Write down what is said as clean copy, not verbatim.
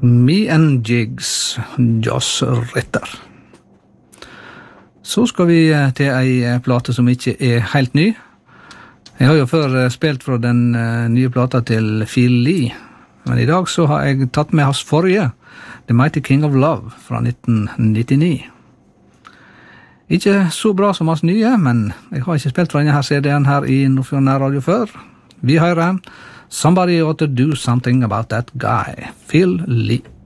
Me and Jigs, Josh Ritter. Så skal vi til ei plate som ikke helt ny. Jeg har jo før spilt fra den nye plata til Phil Lee, men I dag så har jeg tatt med hans forrige, The Mighty King of Love, fra 1999. Ikke så bra som hans nye, men jeg har ikke spilt fra denne her CD-en her I Nordfjord Nærradio før. Vi hører Somebody Ought to Do Something About That Guy, Phil Lee.